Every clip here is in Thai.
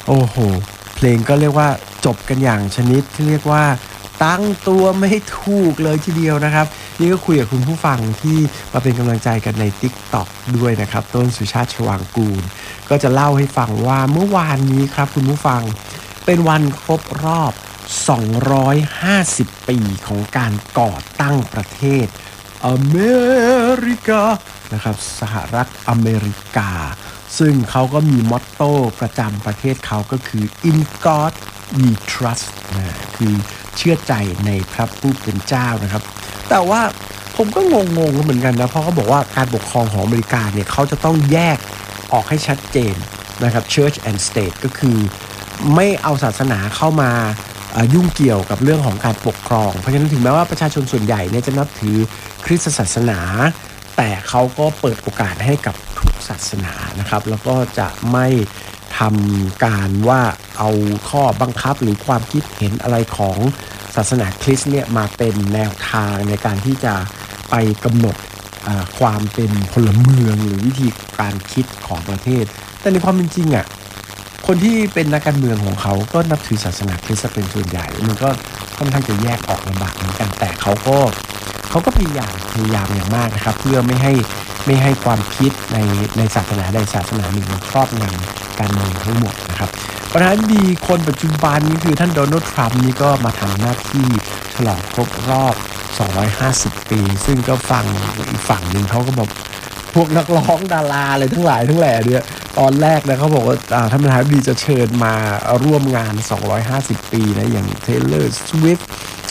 โอ้โหเพลงก็เรียกว่าจบกันอย่างชนิดที่เรียกว่าตั้งตัวไม่ถูกเลยทีเดียวนะครับนี่ก็คุยกับคุณผู้ฟังที่มาเป็นกำลังใจกันใน TikTok ด้วยนะครับต้นสุชาติชวางกูลก็จะเล่าให้ฟังว่าเมื่อวานนี้ครับคุณผู้ฟังเป็นวันครบรอบ250 ปีของการก่อตั้งประเทศอเมริกานะครับสหรัฐอเมริกาซึ่งเขาก็มีมอตโต้ประจำประเทศเขาก็คือ In God We Trust นะคือเชื่อใจในพระผู้เป็นเจ้านะครับแต่ว่าผมก็งงๆเหมือนกันนะเพราะเขาบอกว่าการปกครองของอเมริกาเนี่ยเขาจะต้องแยกออกให้ชัดเจนนะครับ Church and State ก็คือไม่เอาศาสนาเข้ามายุ่งเกี่ยวกับเรื่องของการปกครองเพราะฉะนั้นถึงแม้ว่าประชาชนส่วนใหญ่เนี่ยจะนับถือคริสตศาสนาแต่เขาก็เปิดโอกาสให้กับทุกศาสนานะครับแล้วก็จะไม่ทำการว่าเอาข้อบังคับหรือความคิดเห็นอะไรของศาสนาคริสต์เนี่ยมาเป็นแนวทางในการที่จะไปกำหนดความเป็นพลเมืองหรือวิธีการคิดของประเทศแต่ในความเป็นจริงอ่ะคนที่เป็นนักการเมืองของเขาก็นับถือศาสนาคริสต์เป็นส่วนใหญ่มันก็ค่อนข้างจะแยกออกลำบากเหมือนกันแต่เขาก็พยายามอย่างมากนะครับเพื่อไม่ให้ความคิดในศาสนาใดศาสนาหนึ่งมันครอบงำการเมืองทั้งหมดนะครับประธานาธิบดีคนปัจจุบันนี้คือท่านโดนัลด์ทรัมป์นี่ก็มาทำหน้าที่ฉลองครบรอบ250 ปีซึ่งก็ฟังอีกฝั่งหนึ่งเขาก็บอกพวกนักร้องดาราอะไรทั้งหลายทั้งแหล่เนี่ยตอนแรกนะเขาบอกว่าท่านประธานาธิบดีจะเชิญมาร่วมงาน250 ปีนะอย่าง Taylor Swift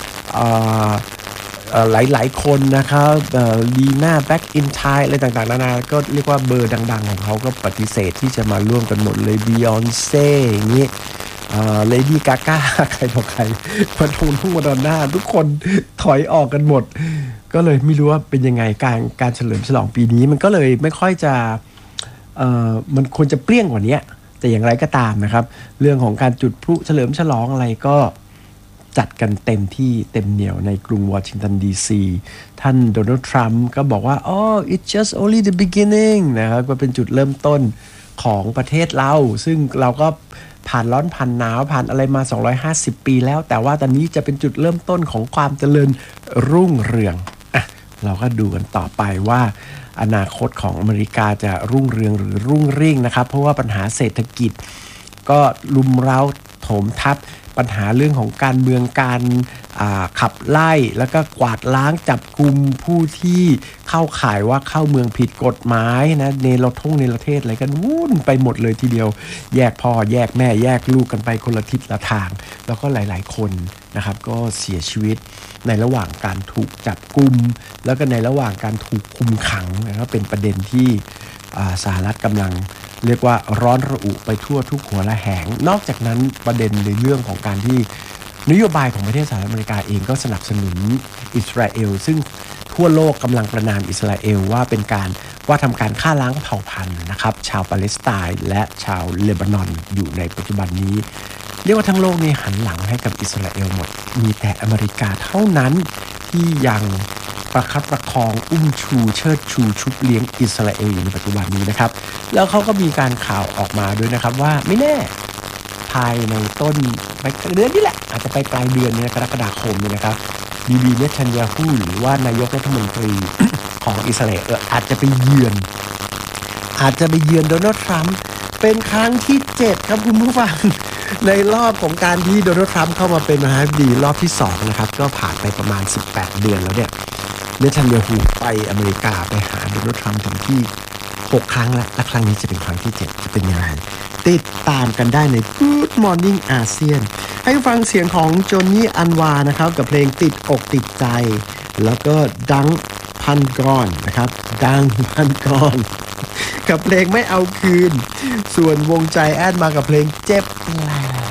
หลายคนนะครับลีน่าแบ็กอินไทอะไรต่างๆนานาก็เรียกว่าเบอร์ดังๆของเขาก็ปฏิเสธที่จะมาร่วมกันหมดเลยบียอนเซ่อย่างนี้เลดี้กาก้าใครต่อใครพาทูนทุ่งมาดอนน่าทุกคนถอยออกกันหมดก็เลยไม่รู้ว่าเป็นยังไงการเฉลิมฉลองปีนี้มันก็เลยไม่ค่อยจะมันควรจะเปรี้ยงกว่านี้แต่อย่างไรก็ตามนะครับเรื่องของการจุดพลุเฉลิมฉลองอะไรก็จัดกันเต็มที่เต็มเหนียวในกรุงวอชิงตันดีซีท่านโดนัลด์ทรัมป์ก็บอกว่า it's just only the beginning นะครับก็เป็นจุดเริ่มต้นของประเทศเราซึ่งเราก็ผ่านร้อนผ่านหนาวผ่านอะไรมา250 ปีแล้วแต่ว่าตอนนี้จะเป็นจุดเริ่มต้นของความเจริญรุ่งเรืองเราก็ดูกันต่อไปว่าอนาคตของอเมริกาจะรุ่งเรืองหรือรุ่งริ่งนะครับเพราะว่าปัญหาเศรษฐกิจก็รุมเร้าโถมทับปัญหาเรื่องของการเมืองการขับไล่แล้วก็กวาดล้างจับกุมผู้ที่เข้าข่ายว่าเข้าเมืองผิดกฎหมายนะเนรเทศอะไรกันวุ่นไปหมดเลยทีเดียวแยกพ่อแยกแม่แยกลูกกันไปคนละทิศละทางแล้วก็หลายๆคนนะครับก็เสียชีวิตในระหว่างการถูกจับกุมแล้วก็ในระหว่างการถูกคุมขังนะครับเป็นประเด็นที่สหรัฐกำลังเรียกว่าร้อนระอุไปทั่วทุกหัวละแหงนอกจากนั้นประเด็นในเรื่องของการที่นโยบายของประเทศสหรัฐอเมริกาเองก็สนับสนุนอิสราเอลซึ่งทั่วโลกกำลังประณามอิสราเอลว่าเป็นการทำการฆ่าล้างเผ่าพันธุ์นะครับชาวปาเลสไตน์และชาวเลบานอนอยู่ในปัจจุบันนี้เรียกว่าทั้งโลกนี้หันหลังให้กับอิสราเอลหมดมีแต่อเมริกาเท่านั้นที่ยังประคับประคองอุ้มชูเชิดชูชุบเลี้ยงอิสราเอลอยู่ในปัจจุบันนี้นะครับแล้วเขาก็มีการข่าวออกมาด้วยนะครับว่าไม่แน่ภายในต้นเดือนนี้แหละอาจจะไปปลายเดือนกรกฎาคมนี่นะครับบีเนทันยาฮูหรือว่านายกรัฐมนตรี ของอิสราเอลอาจจะไปเยือนโดนัลด์ทรัมป์เป็นครั้งที่7ครับคุณผู้ฟังในรอบของการที่โดนัลด์ทรัมป์เข้ามาเป็นประธานาธิบดีรอบที่2นะครับก็ผ่านไปประมาณ18 เดือนแล้วเนี่ยเนทันยาฮูไปอเมริกาไปหาโดนัลด์ทรัมป์ถึงที่6 ครั้งแล้วและครั้งนี้จะเป็นครั้งที่7จะเป็นยังไงติดตามกันได้ใน Good Morning อาเซียนให้ฟังเสียงของโจนี่อันวานะครับกับเพลงติดอกติดใจแล้วก็ดังพันกรนะครับดังพันกรกับเพลงไม่เอาคืนส่วนวงใจแอดมากับเพลงเจ็บแผล